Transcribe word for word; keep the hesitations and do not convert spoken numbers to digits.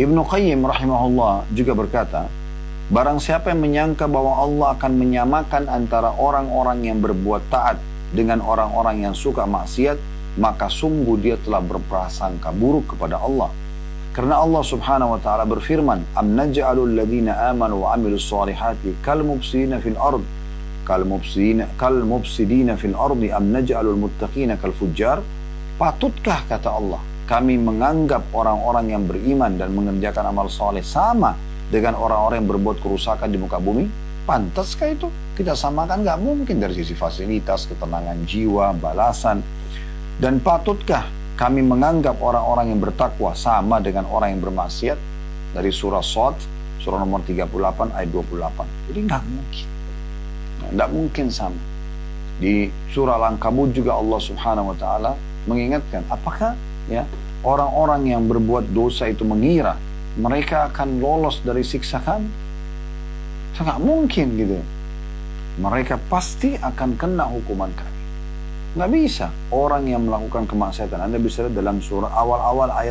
Ibnu Qayyim rahimahullah juga berkata, barang siapa yang menyangka bahwa Allah akan menyamakan antara orang-orang yang berbuat taat dengan orang-orang yang suka maksiat, maka sungguh dia telah berprasangka buruk kepada Allah. Karena Allah subhanahu wa ta'ala berfirman, am naj'alul ladhina amanu wa amilus solihati kal mufsidina fil ard kal mufsidina kal mufsidina fil ardi am naj'alul muttaqina kal fujjar. Patutkah, kata Allah, kami menganggap orang-orang yang beriman dan mengerjakan amal soleh sama dengan orang-orang yang berbuat kerusakan di muka bumi? Pantaskah itu? Kita samakan? Gak mungkin dari sisi fasilitas, ketenangan jiwa, balasan. Dan patutkah kami menganggap orang-orang yang bertakwa sama dengan orang yang bermaksiat? Dari surah Shad, surah nomor tiga puluh delapan ayat dua puluh delapan. Jadi gak mungkin. Gak mungkin sama. Di surah Al-Ankabut juga Allah subhanahu wa ta'ala mengingatkan, apakah ya orang-orang yang berbuat dosa itu mengira mereka akan lolos dari siksa kami? Sangat mungkin gitu. Mereka pasti akan kena hukuman kami. Nggak bisa orang yang melakukan kemaksiatan. Anda bisa lihat dalam surah awal-awal ayat